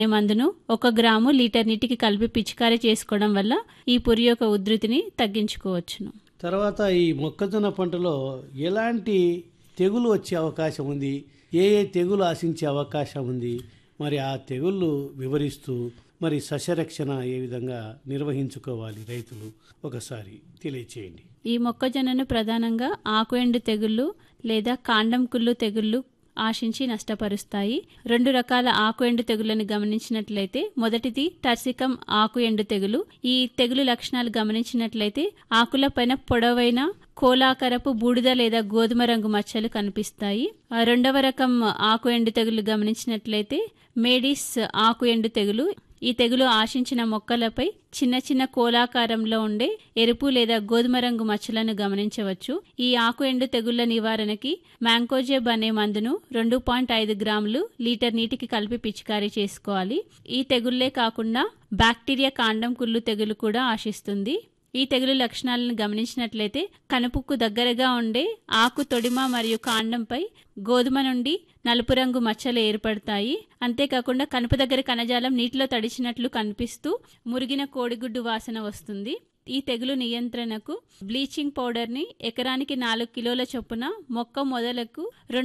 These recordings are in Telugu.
మందును 1 గ్రాము లీటర్ నీటికి కలిపి పిచికారీ చేసుకోవడం వల్ల ఈ పురుగు యొక్క ఉధృతిని తగ్గించుకోవచ్చును. తర్వాత ఈ మొక్కజొన్న పంటలో ఎలాంటి తెగులు వచ్చే అవకాశం ఉంది, ఏ ఏ తెగులు ఆశించే అవకాశం ఉంది, మరి ఆ తెగుళ్ళు వివరిస్తూ మరి సస్యరక్షణ ఏ విధంగా నిర్వహించుకోవాలి రైతులు ఒకసారి తెలియచేయండి. ఈ మొక్కజొన్నను ప్రధానంగా ఆకుఎండు తెగుళ్ళు లేదా కాండం కుళ్ళు తెగుళ్ళు ఆశించి నష్టపరుస్తాయి. 2 రకాల ఆకు ఎండు తెగుళ్లను గమనించినట్లయితే మొదటిది టర్సికం ఆకు ఎండు తెగులు. ఈ తెగులు లక్షణాలు గమనించినట్లయితే ఆకులపైన పొడవైన కోలాకరపు బూడిద లేదా గోధుమ రంగు మచ్చలు కనిపిస్తాయి. రెండవ రకం ఆకు ఎండు తెగులు గమనించినట్లయితే మేడిస్ ఆకు ఎండు తెగులు. ఈ తెగులు ఆశించిన మొక్కలపై చిన్న చిన్న కోలాకారంలో ఉండే ఎరుపు లేదా గోధుమ రంగు మచ్చలను గమనించవచ్చు. ఈ ఆకు ఎండు తెగుళ్ల నివారణకి మ్యాంకోజెబ్ అనే మందును 2.5 గ్రాములు లీటర్ నీటికి కలిపి పిచికారీ చేసుకోవాలి. ఈ తెగుళ్లే కాకుండా బ్యాక్టీరియా కాండం కుళ్ళు తెగులు కూడా ఆశిస్తుంది. ఈ తెగులు లక్షణాలను గమనించినట్లయితే కనుపుకు దగ్గరగా ఉండే ఆకు తొడిమ మరియు కాండంపై గోధుమ నుండి నలుపు రంగు మచ్చలు ఏర్పడతాయి. అంతేకాకుండా కనుపు దగ్గర కణజాలం నీటిలో తడిచినట్లు కనిపిస్తూ మురిగిన కోడిగుడ్డు వాసన వస్తుంది. ఈ తెగులు నియంత్రణకు బ్లీచింగ్ పౌడర్ని ఎకరానికి 4 కిలోల చొప్పున మొక్క మొదలకు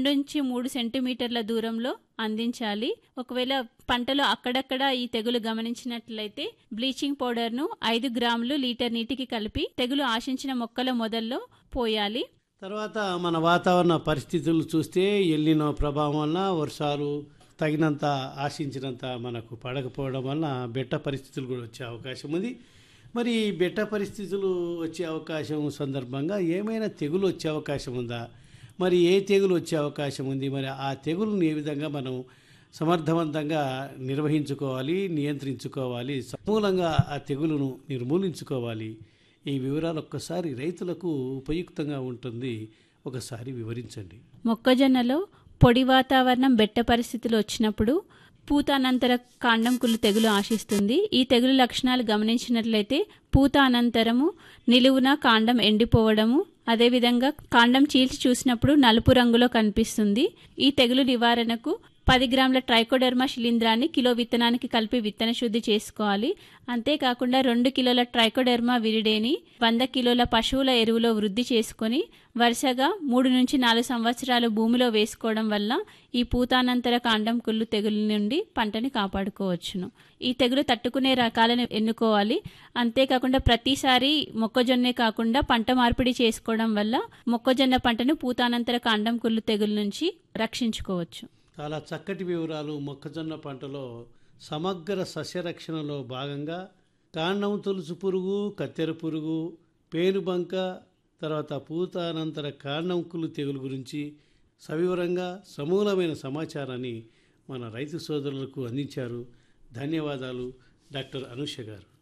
2-3 సెంటీమీటర్ల దూరంలో అందించాలి. ఒకవేళ పంటలో అక్కడక్కడ ఈ తెగులు గమనించినట్లయితే బ్లీచింగ్ పౌడర్ను 5 గ్రాములు లీటర్ నీటికి కలిపి తెగులు ఆశించిన మొక్కల మొదల్లో పోయాలి. తర్వాత మన వాతావరణ పరిస్థితులు చూస్తే ఎల్నినో ప్రభావం వలన వర్షాలు తగినంత ఆశించినంత మనకు పడకపోవడం వలన బెట్ట పరిస్థితులు కూడా వచ్చే అవకాశం ఉంది. మరి బెట్ట పరిస్థితులు వచ్చే అవకాశం సందర్భంగా ఏమైనా తెగులు వచ్చే అవకాశం ఉందా, మరి ఏ తెగులు వచ్చే అవకాశం ఉంది, మరి ఆ తెగులును ఏ విధంగా మనం సమర్థవంతంగా నిర్వహించుకోవాలి, నియంత్రించుకోవాలి, సమూలంగా ఆ తెగులును నిర్మూలించుకోవాలి, ఈ వివరాలు ఒక్కసారి రైతులకు ఉపయుక్తంగా ఉంటుంది, ఒకసారి వివరించండి. మొక్కజొన్నలో పొడి వాతావరణం బెట్ట పరిస్థితులు వచ్చినప్పుడు పూత అనంతర కాండం కుళ్ళు తెగులు ఆశిస్తుంది. ఈ తెగులు లక్షణాలు గమనించినట్లయితే పూత అనంతరము నిలువున కాండం ఎండిపోవడము, అదేవిధంగా కాండం చీల్చి చూసినప్పుడు నలుపు రంగులో కనిపిస్తుంది. ఈ తెగులు నివారణకు 10 గ్రాముల ట్రైకోడెర్మా శిలీంధ్రాన్ని కిలో విత్తనానికి కలిపి విత్తన శుద్ధి చేసుకోవాలి. అంతేకాకుండా 2 కిలోల ట్రైకోడెర్మా విరిడేని 100 కిలోల పశువుల ఎరువులో వృద్ధి చేసుకొని వరుసగా 3-4 సంవత్సరాలు భూమిలో వేసుకోవడం వల్ల ఈ పూతానంతర కాండం కుళ్ళు తెగులు నుండి పంటని కాపాడుకోవచ్చును. ఈ తెగులు తట్టుకునే రకాలను ఎన్నుకోవాలి. అంతేకాకుండా ప్రతిసారి మొక్కజొన్నే కాకుండా పంట మార్పిడి చేసుకోవడం వల్ల మొక్కజొన్న పంటను పూతానంతర కాండం కుళ్ళు తెగులు నుంచి రక్షించుకోవచ్చు. చాలా చక్కటి వివరాలు. మొక్కజొన్న పంటలో సమగ్ర సస్యరక్షణలో భాగంగా కాండం తొలుచు పురుగు, కత్తెర పురుగు, పేనుబంక, తర్వాత పూత అనంతర కాండం కుళ్ళు తెగులు గురించి సవివరంగా సమూలమైన సమాచారాన్ని మన రైతు సోదరులకు అందించారు. ధన్యవాదాలు డాక్టర్ అనూష గారు.